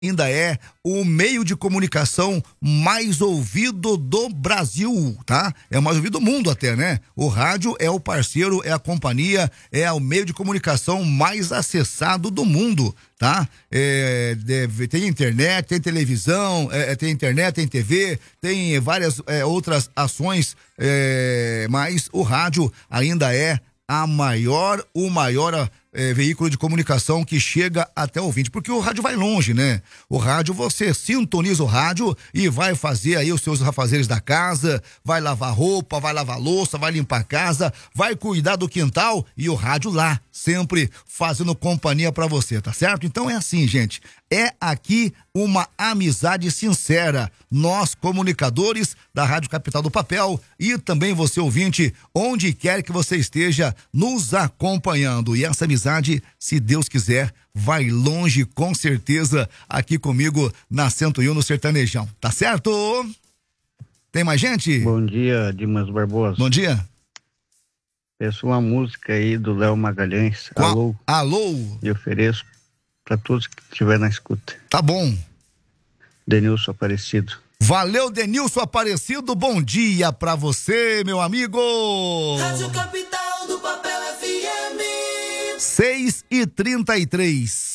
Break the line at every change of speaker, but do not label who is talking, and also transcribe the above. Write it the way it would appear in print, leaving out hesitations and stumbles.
ainda é o meio de comunicação mais ouvido do Brasil, tá? É o mais ouvido do mundo até, né? O rádio é o parceiro, é a companhia, é o meio de comunicação mais acessado do mundo, tá? Tem internet, tem televisão, tem internet, tem TV, tem várias outras ações, mas o rádio ainda é o maior veículo de comunicação que chega até o ouvinte, porque o rádio vai longe, né? O rádio, você sintoniza o rádio e vai fazer aí os seus afazeres da casa, vai lavar roupa, vai lavar louça, vai limpar a casa, vai cuidar do quintal e o rádio lá, sempre fazendo companhia pra você, tá certo? Então é assim, gente, é aqui uma amizade sincera, nós comunicadores da Rádio Capital do Papel e também você ouvinte, onde quer que você esteja nos acompanhando, e essa amizade, se Deus quiser, vai longe com certeza aqui comigo na 101 no Sertanejão, tá certo? Tem mais gente?
Bom dia, Dimas Barbosa.
Bom dia.
Peço uma música aí do Léo Magalhães.
Alô?
E ofereço para todos que estiver na escuta.
Tá bom.
Denilson Aparecido.
Valeu, Denilson Aparecido, bom dia pra você, meu amigo.
Rádio Capital do Papel FM.
6h33.